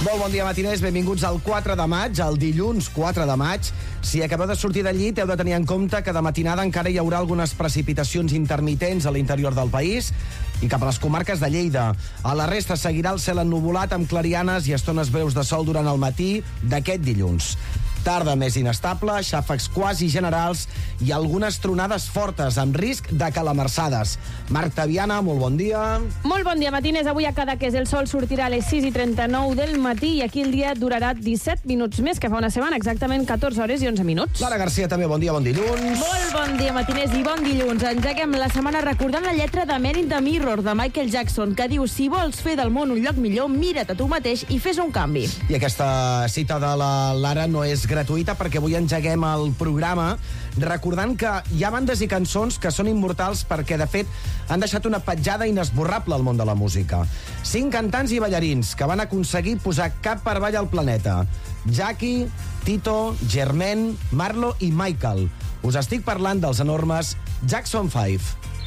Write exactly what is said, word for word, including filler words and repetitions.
Molt bon dia, matiners. Benvinguts al quatre de maig, el dilluns quatre de maig. Si acabeu de sortir del llit, heu de tenir en compte que de matinada encara hi haurà algunes precipitacions intermitents a l'interior del país i cap a les comarques de Lleida. A la resta seguirà el cel ennuvolat amb clarianes i estones breus de sol durant el matí d'aquest dilluns. Tarda més inestable, xàfecs quasi generals i algunes tronades fortes amb risc de calamarsades. Marc Taviana, molt bon dia. Molt bon dia, matiners. Avui a Cadaqués el sol sortirà a les sis i trenta-nou del matí i aquí el dia durarà disset minuts més que fa una setmana, exactament catorze hores i onze minuts. Lara Garcia també, bon dia, bon dilluns. Molt bon dia, matiners, i bon dilluns. Engeguem la setmana recordant la lletra de Men in the Mirror de Michael Jackson, que diu: si vols fer del món un lloc millor, mira't a tu mateix i fes un canvi. I aquesta cita de la Lara no és gratuïta perquè avui engeguem el programa recordant que hi ha bandes i cançons que són immortals perquè, de fet, han deixat una petjada inesborrable al món de la música. Cinc cantants i ballarins que van aconseguir posar cap per avall al planeta. Jackie, Tito, Germaine, Marlo i Michael. Us estic parlant dels enormes Jackson five.